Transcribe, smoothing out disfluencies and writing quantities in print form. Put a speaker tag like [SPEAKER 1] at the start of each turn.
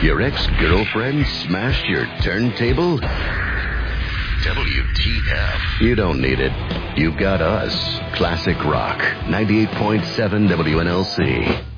[SPEAKER 1] Your ex-girlfriend smashed your turntable? WTF. You don't need it. You've got us. Classic Rock. 98.7 WNLC.